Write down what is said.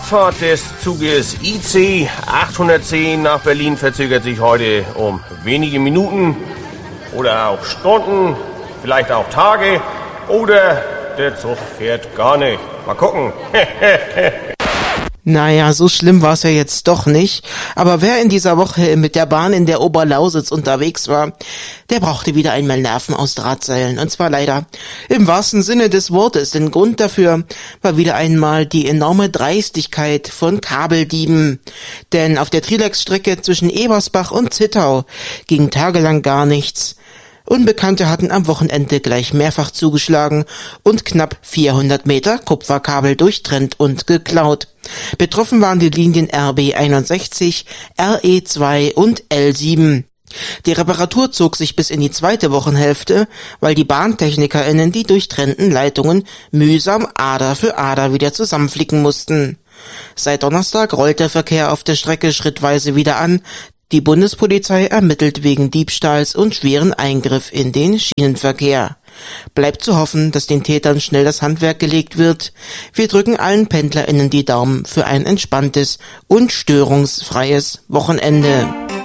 Abfahrt des Zuges IC 810 nach Berlin verzögert sich heute um wenige Minuten oder auch Stunden, vielleicht auch Tage oder der Zug fährt gar nicht. Mal gucken. Naja, so schlimm war es ja jetzt doch nicht. Aber wer in dieser Woche mit der Bahn in der Oberlausitz unterwegs war, der brauchte wieder einmal Nerven aus Drahtseilen. Und zwar leider im wahrsten Sinne des Wortes. Denn Grund dafür war wieder einmal die enorme Dreistigkeit von Kabeldieben. Denn auf der Trilex-Strecke zwischen Ebersbach und Zittau ging tagelang gar nichts. Unbekannte hatten am Wochenende gleich mehrfach zugeschlagen und knapp 400 Meter Kupferkabel durchtrennt und geklaut. Betroffen waren die Linien RB 61, RE 2 und L7. Die Reparatur zog sich bis in die zweite Wochenhälfte, weil die BahntechnikerInnen die durchtrennten Leitungen mühsam Ader für Ader wieder zusammenflicken mussten. Seit Donnerstag rollt der Verkehr auf der Strecke schrittweise wieder an. Die Bundespolizei ermittelt wegen Diebstahls und schweren Eingriff in den Schienenverkehr. Bleibt zu hoffen, dass den Tätern schnell das Handwerk gelegt wird. Wir drücken allen PendlerInnen die Daumen für ein entspanntes und störungsfreies Wochenende.